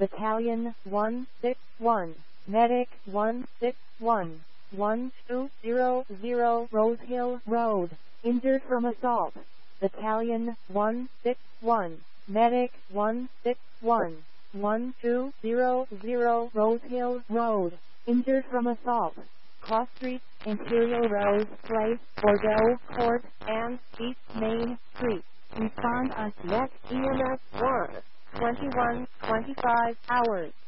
Battalion 161, Medic 161, 1200 Rose Hill Road, injured from assault. Battalion 161, Medic 161, 1200 Rose Hill Road, injured from assault. Cross Street, Imperial Rose Place, Bordeaux Court, and East Main Street. Respond on CX EMS 1, 21, 25 hours.